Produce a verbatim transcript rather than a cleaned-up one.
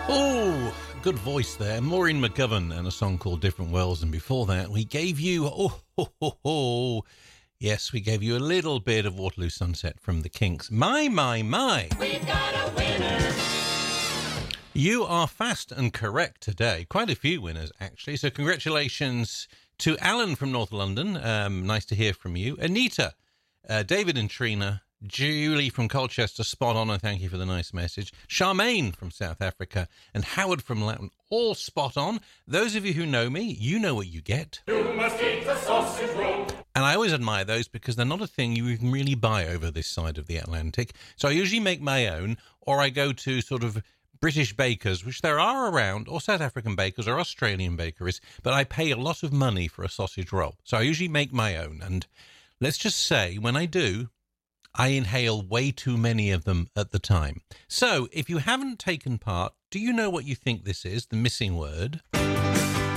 Oh, good voice there. Maureen McGovern and a song called Different Worlds. And before that, we gave you, oh, ho, ho, ho. Yes, we gave you a little bit of Waterloo Sunset from the Kinks. My, my, my. We've got a winner. You are fast and correct today. Quite a few winners, actually. So congratulations to Alan from North London. Um, nice to hear from you. Anita, uh, David and Trina, Julie from Colchester, spot on, and thank you for the nice message. Charmaine from South Africa and Howard from Latin, all spot on. Those of you who know me, you know what you get. You must eat the sausage roll. And I always admire those because they're not a thing you can really buy over this side of the Atlantic. So I usually make my own, or I go to sort of British bakers, which there are around, or South African bakers or Australian bakeries, but I pay a lot of money for a sausage roll. So I usually make my own. And let's just say, when I do, I inhale way too many of them at the time. So if you haven't taken part, do you know what you think this is, the missing word?